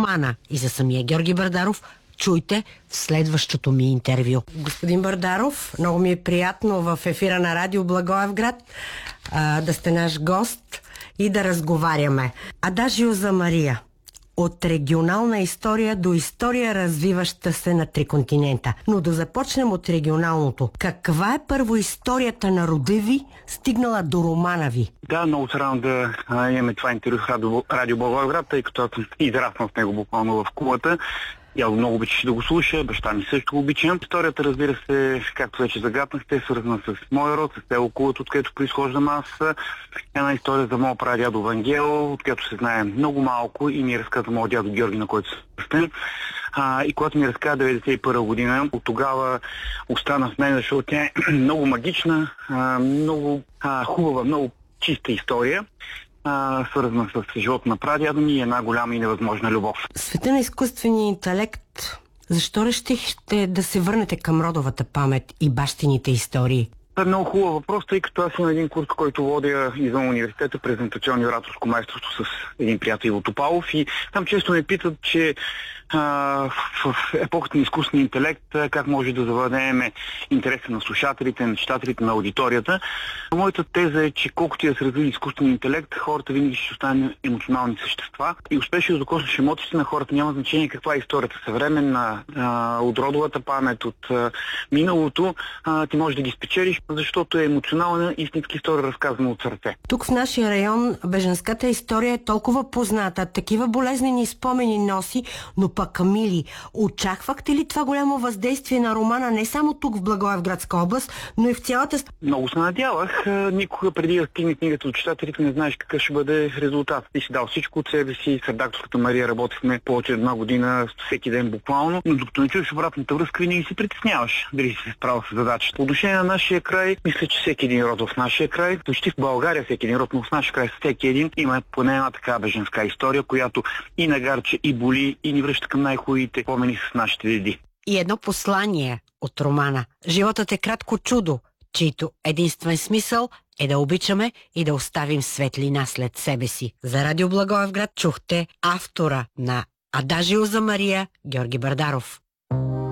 романа и за самия Георги Бърдаров чуйте в следващото ми интервю. Господин Бърдаров, много ми е приятно в ефира на Радио Благоевград да сте наш гост и да разговаряме. Адажио за Мария. От регионална история до история, развиваща се на 3 континента. Но да започнем от регионалното. Каква е първо историята на рода ви, стигнала до романа ви? Да, много се радвам да имаме това интервю в Радио Благоевград, тъй като аз съм израснал с него буквално в кулата. Я много обичаш да го слуша, баща ми също го обичам. Историята, разбира се, както вече загатнахте, е свързана с моя род, с село Кулата, откъдето произхождам аз. Една история за моя прадядо Вангел, откъдето се знае много малко и ми разказа моят дядо Георги, на който се спръстен. И когато ми разказа 1991 година, от тогава остана в мен, защото тя е много магична, много хубава, много чиста история, свързана с живота на прадядо ми и една голяма и невъзможна любов. Света на изкуствения интелект, защо решихте да се върнете към родовата памет и бащините истории? Това е много хубав въпрос, тъй като аз имам един курс, който водя извън университета, презентационно и ораторско майсторство с един приятел Иво Топалов, и там често ме питат, че в епохата на изкуствения интелект как може да завладеем интереса на слушателите, на читателите, на аудиторията. Моята теза е, че колкото и да се развили изкуствения интелект, хората винаги ще останат емоционални същества и успешно да докоснеш емоциите на хората. Няма значение каква е историята съвременна, от родовата памет, от миналото, ти можеш да ги спечелиш, защото е емоционална, истинска история, разказана от сърце. Тук в нашия район бежанската история е толкова позната, такива болезнени спомени носи, но пък, Мили, очаквахте ли това голямо въздействие на романа не само тук в Благоевградска област, но и в цялата... Много се надявах. Никога преди да стигне книгата от читателите не знаеш какъв ще бъде резултат. Ти си дал всичко от себе си. С редакторката Мария работихме повече от 1 година, всеки ден буквално, но докато не чуеш обратната връзка, винаги си притесняваш дали си се справил с задачата. По отношение на нашия край, мисля, че всеки един род в нашия край, почти в България всеки един род, но в нашия край всеки един има поне една така бежанска история, която и нагарче, и боли, и ни връща към най-хубавите спомени с нашите деди. И едно послание от романа. Животът е кратко чудо, чийто единствен смисъл е да обичаме и да оставим светлина след себе си. За Радио Благоевград чухте автора на Адажио за Мария, Георги Бърдаров.